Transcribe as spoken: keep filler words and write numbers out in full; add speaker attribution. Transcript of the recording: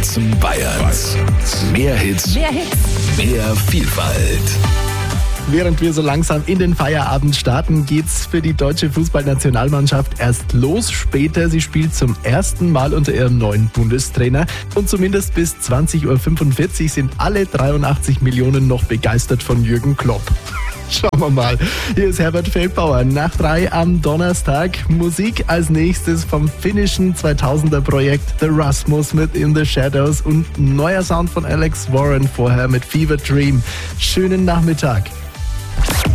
Speaker 1: Herzen Bayerns. Mehr Hits,
Speaker 2: Mehr Hits.
Speaker 1: mehr Vielfalt.
Speaker 3: Während wir so langsam in den Feierabend starten, geht's für die deutsche Fußballnationalmannschaft erst los. Später, sie spielt zum ersten Mal unter ihrem neuen Bundestrainer. Und zumindest bis zwanzig Uhr fünfundvierzig sind alle dreiundachtzig Millionen noch begeistert von Jürgen Klopp. Schauen wir mal. Hier ist Herbert Feldbauer. Nach drei am Donnerstag. Musik als nächstes vom finnischen zweitausender Projekt The Rasmus mit In the Shadows und neuer Sound von Alex Warren vorher mit Fever Dream. Schönen Nachmittag.